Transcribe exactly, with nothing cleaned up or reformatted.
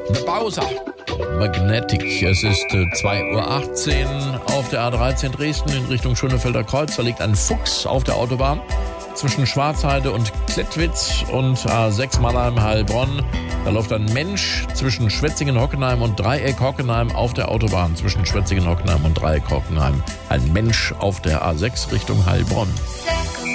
The Bowser. Magnetic. Es ist äh, zwei Uhr achtzehn auf der A dreizehn Dresden in Richtung Schönefelder Kreuz. Da liegt ein Fuchs auf der Autobahn zwischen Schwarzheide und Klettwitz und A sechs Mannheim-Heilbronn. Da läuft ein Mensch zwischen Schwetzingen-Hockenheim und Dreieck-Hockenheim auf der Autobahn. Zwischen Schwetzingen-Hockenheim und Dreieck-Hockenheim. Ein Mensch auf der A sechs Richtung Heilbronn.